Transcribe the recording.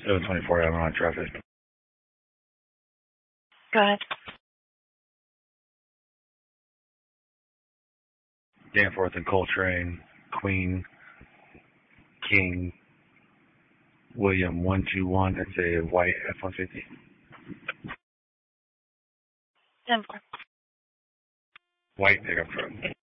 724, I'm on traffic. Go ahead. Danforth and Coltrane, Queen, King, William 121. It's a white F-150. 10-4. White pickup truck.